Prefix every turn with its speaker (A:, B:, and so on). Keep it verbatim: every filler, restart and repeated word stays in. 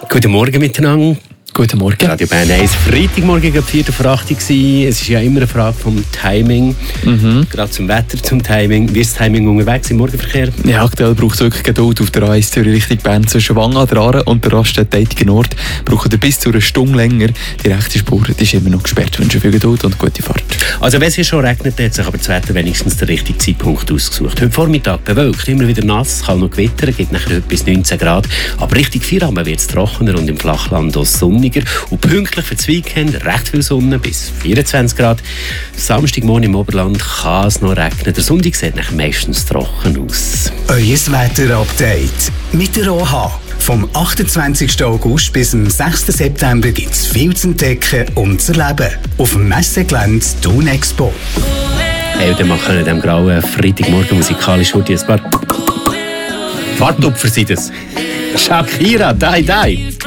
A: Guten Morgen miteinander.
B: Guten Morgen.
A: Radio Bern eins. Freitagmorgen gab vier vor acht Uhr. Es ist ja immer eine Frage vom Timing. Mhm. Gerade zum Wetter, zum Timing. Wie ist das Timing unterwegs im Morgenverkehr?
B: Ja, aktuell braucht es wirklich Geduld auf der A eins Zürich Richtung Bern zwischen Wangen, der Aare und der Raststätte Nord. Braucht ihr bis zu einer Stunde länger. Die rechte Spur die ist immer noch gesperrt. Ich wünsche viel Geduld und gute Fahrt.
A: Also wenn es hier schon regnet, hat sich aber das Wetter wenigstens den richtigen Zeitpunkt ausgesucht. Heute Vormittag bewölkt, immer wieder nass, kann noch gewittern, geht nachher heute bis neunzehn Grad. Aber richtig Feierabend wird es trockener und im Flachland auch sonniger. Und pünktlich für das Weekend recht viel Sonne, bis vierundzwanzig Grad. Samstagmorgen im Oberland kann es noch regnen. Der Sonntag sieht nachher meistens trocken aus.
C: Euer Wetter-Update mit der O H. Vom achtundzwanzigsten August bis zum sechsten September gibt es viel zu entdecken und zu erleben. Auf dem Messegelände Thun Expo.
A: Hey, und dann machen wir an diesem grauen Freitagmorgen musikalisch heute ein paar Fahrtupfer sind das. Shakira, die, die.